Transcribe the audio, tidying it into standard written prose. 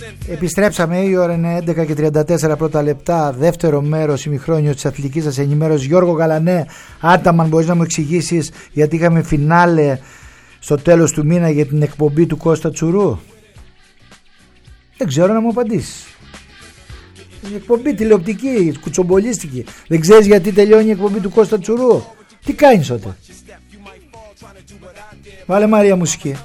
Επιστρέψαμε, η ώρα είναι 11 και 34 πρώτα λεπτά. Δεύτερο μέρος ημιχρόνιο της αθλητικής σας ενημέρωσης. Γιώργο Γαλανέ, Άταμαν, μπορείς να μου εξηγήσεις γιατί είχαμε φινάλε στο τέλος του μήνα για την εκπομπή του Κώστα Τσουρού? Δεν ξέρω, να μου απαντήσεις. Η εκπομπή τηλεοπτική, κουτσομπολίστικη. Δεν ξέρεις γιατί τελειώνει η εκπομπή του Κώστα Τσουρού? Τι κάνεις τότε? Βάλε Μαρία μουσική.